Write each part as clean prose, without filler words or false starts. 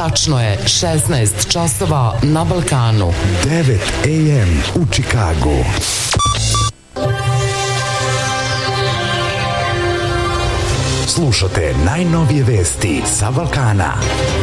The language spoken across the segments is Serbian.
Tačno je 16 časova na Balkanu. 9 AM u Čikagu. Slušate najnovije vesti sa Balkana.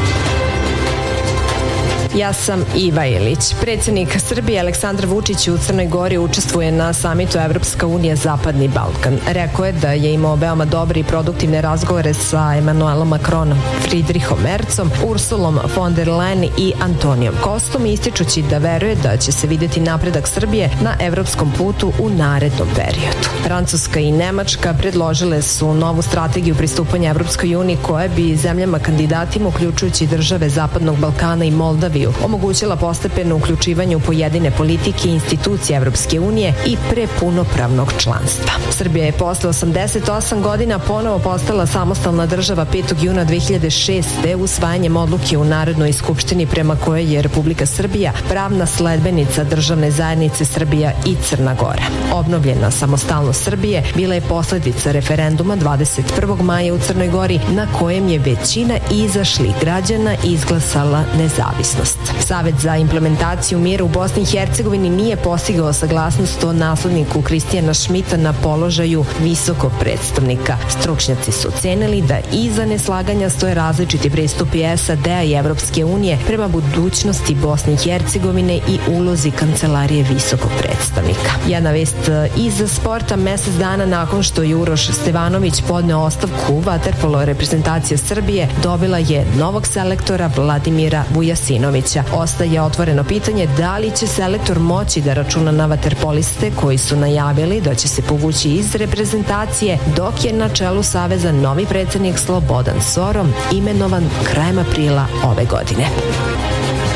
Ja sam Iva Ilić. Predsjednik Srbije Aleksandar Vučić u Crnoj Gori učestvuje na samitu Evropska unija Zapadni Balkan. Rekao je da je imao veoma dobre i produktivne razgovore sa Emanuelom Macronom, Friedrichom Merzom, Ursulom von der Leyen i Antonijom Kostom, ističući da veruje da će se vidjeti napredak Srbije na evropskom putu u narednom periodu. Francuska i Nemačka predložile su novu strategiju pristupanja Evropskoj uniji koja bi zemljama kandidatima, uključujući države Zapadnog Balkana i Moldaviju, omogućila postepeno uključivanje u pojedine politike i institucije Evropske unije i pre punopravnog članstva. Srbija je posle 88 godina ponovo postala samostalna država 5. juna 2006. usvajanjem odluke u Narodnoj skupštini prema kojoj je Republika Srbija pravna sledbenica državne zajednice Srbija i Crna Gora. Obnovljena samostalnost Srbije bila je posledica referenduma 21. maja u Crnoj Gori na kojem je većina izašlih građana izglasala nezavisnost. Savet za implementaciju mira u Bosni i Hercegovini nije postigao saglasnost o nasledniku Kristijana Šmita na položaju visokog predstavnika. Stručnjaci su ocenili da iza neslaganja stoje različiti pristupi SAD-a i Evropske unije prema budućnosti Bosne i Hercegovine i ulozi kancelarije visokog predstavnika. Jedna vest iz sporta: mesec dana nakon što je Uroš Stevanović podneo ostavku, vaterpolo reprezentacija Srbije dobila je novog selektora Vladimira Vujasinovića. Ostaje otvoreno pitanje da li će selektor moći da računa na vaterpoliste koji su najavili da će se povući iz reprezentacije, dok je na čelu saveza novi predsjednik Slobodan Soro, imenovan krajem aprila ove godine.